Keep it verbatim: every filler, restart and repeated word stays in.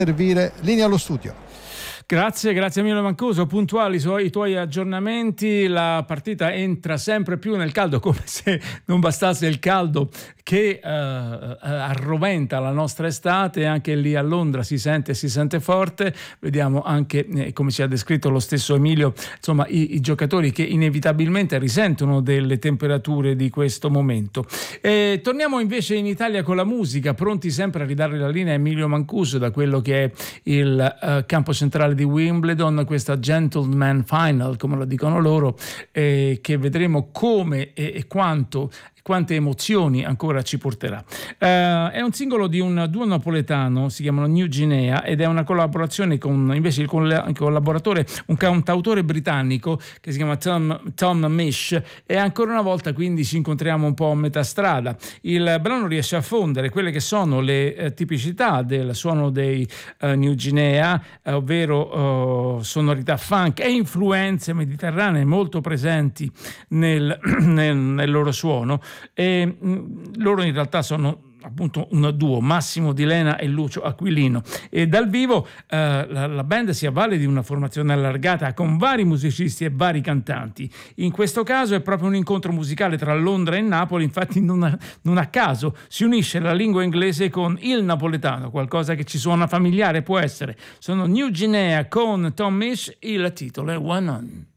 servire. Linea allo studio. Grazie, grazie Emilio Mancuso, puntuali i tuoi aggiornamenti. La partita entra sempre più nel caldo, come se non bastasse il caldo che uh, arroventa la nostra estate. Anche lì a Londra si sente, si sente forte. Vediamo anche, eh, come ci ha descritto lo stesso Emilio, insomma i, i giocatori che inevitabilmente risentono delle temperature di questo momento. E torniamo invece in Italia con la musica, pronti sempre a ridare la linea a Emilio Mancuso da quello che è il uh, campo centrale di Wimbledon, questa Gentleman Final, come lo dicono loro, eh, che vedremo come e, e quanto quante emozioni ancora ci porterà. Uh, è un singolo di un duo napoletano, si chiamano New Guinea, ed è una collaborazione con invece il, coll- il collaboratore, un cantautore britannico che si chiama Tom, Tom Misch, e ancora una volta quindi ci incontriamo un po' a metà strada. Il brano riesce a fondere quelle che sono le eh, tipicità del suono dei uh, New Guinea, eh, ovvero uh, sonorità funk e influenze mediterranee molto presenti nel, nel, nel loro suono. E mh, loro in realtà sono appunto un duo, Massimo Di Lena e Lucio Aquilino, e dal vivo eh, la, la band si avvale di una formazione allargata con vari musicisti e vari cantanti. In questo caso è proprio un incontro musicale tra Londra e Napoli, infatti non a, non a caso si unisce la lingua inglese con il napoletano, qualcosa che ci suona familiare può essere. Sono New Guinea con Tom Misch, il titolo è One On.